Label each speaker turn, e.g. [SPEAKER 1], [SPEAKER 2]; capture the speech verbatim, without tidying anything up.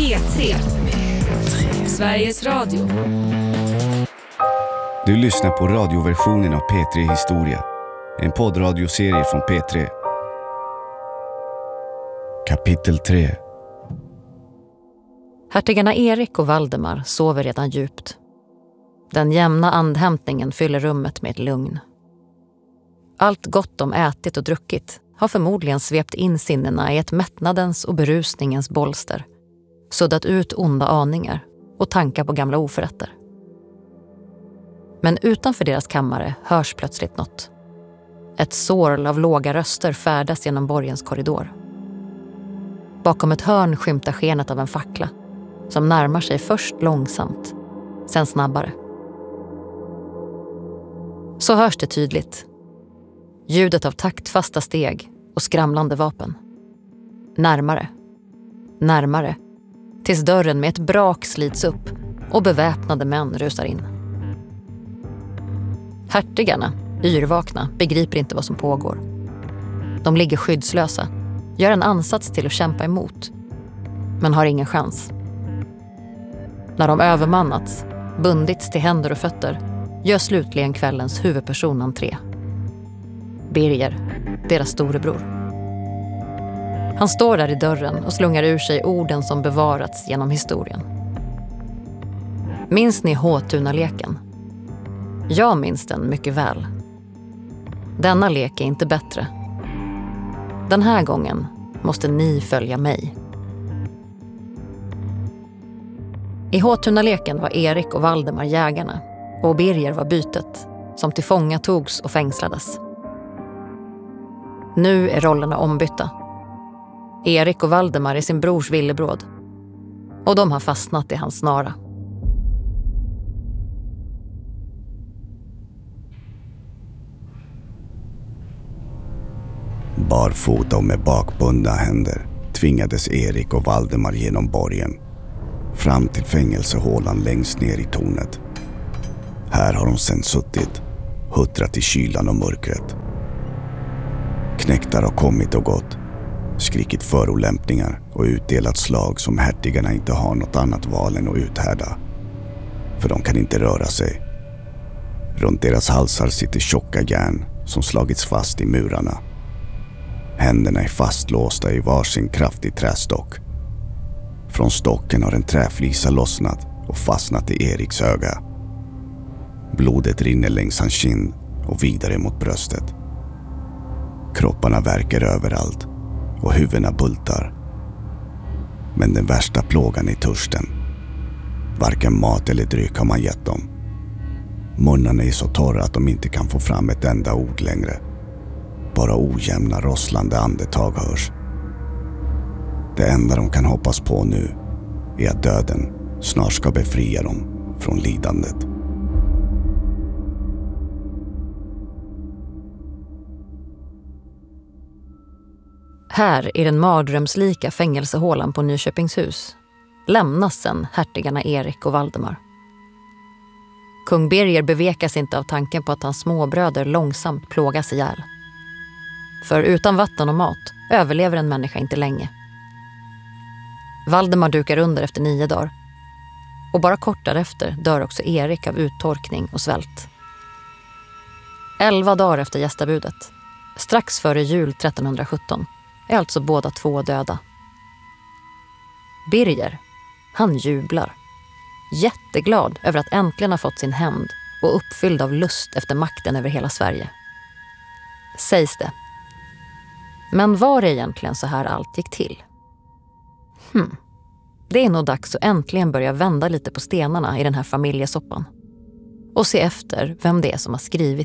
[SPEAKER 1] P tre. Sveriges Radio.
[SPEAKER 2] Du lyssnar på radioversionen av P tre Historia. En poddradioserie från P tre. Kapitel tre.
[SPEAKER 3] Hertigarna Erik och Valdemar sover redan djupt. Den jämna andhämtningen fyller rummet med ett lugn. Allt gott de ätit och druckit har förmodligen svept in sinnena i ett mättnadens och berusningens bolster, suddat ut onda aningar och tankar på gamla oförrätter. Men utanför deras kammare hörs plötsligt något. Ett sorl av låga röster färdas genom borgens korridor. Bakom ett hörn skymtar skenet av en fackla som närmar sig först långsamt, sen snabbare. Så hörs det tydligt. Ljudet av taktfasta steg och skramlande vapen. Närmare, närmare, tills dörren med ett brak slits upp och beväpnade män rusar in. Hertigarna, yrvakna, begriper inte vad som pågår. De ligger skyddslösa, gör en ansats till att kämpa emot, men har ingen chans. När de övermannats, bundits till händer och fötter, gör slutligen kvällens huvudperson entré. Birger, deras storebror. Han står där i dörren och slungar ur sig orden som bevarats genom historien. Minns ni Håtuna-leken? Jag minns den mycket väl. Denna lek är inte bättre. Den här gången måste ni följa mig. I Håtuna-leken var Erik och Valdemar jägarna och Birger var bytet som tillfångatogs och fängslades. Nu är rollerna ombytta. Erik och Valdemar är sin brors villebråd och de har fastnat i hans snara.
[SPEAKER 2] Barfota och med bakbundna händer tvingades Erik och Valdemar genom borgen fram till fängelsehålan längst ner i tornet. Här har de sedan suttit, huttrat i kylan och mörkret. Knäktar har kommit och gått, skrikit förolämpningar och utdelat slag som hertigarna inte har något annat val än att uthärda. För de kan inte röra sig. Runt deras halsar sitter tjocka järn som slagits fast i murarna. Händerna är fastlåsta i varsin kraftig trästock. Från stocken har en träflisa lossnat och fastnat i Eriks öga. Blodet rinner längs hans kind och vidare mot bröstet. Kropparna värker överallt och huvudena bultar. Men den värsta plågan är törsten. Varken mat eller dryck har man gett dem. Munnarna är så torra att de inte kan få fram ett enda ord längre. Bara ojämna, rosslande andetag hörs. Det enda de kan hoppas på nu är att döden snart ska befria dem från lidandet.
[SPEAKER 3] Här i den mardrömslika fängelsehålan på Nyköpingshus lämnas sen hertigarna Erik och Valdemar. Kung Birger bevekas inte av tanken på att hans småbröder långsamt plågas ihjäl. För utan vatten och mat överlever en människa inte länge. Valdemar dukar under efter nio dagar. Och bara kort därefter dör också Erik av uttorkning och svält. Elva dagar efter gästabudet, strax före jul trettonhundrasjutton, är alltså båda två döda. Birger, han jublar. Jätteglad över att äntligen ha fått sin hämnd och uppfylld av lust efter makten över hela Sverige. Sägs det. Men var det egentligen så här allt gick till? Hmm. Det är nog dags att äntligen börja vända lite på stenarna i den här familjesoppan. Och se efter vem det är som har skrivit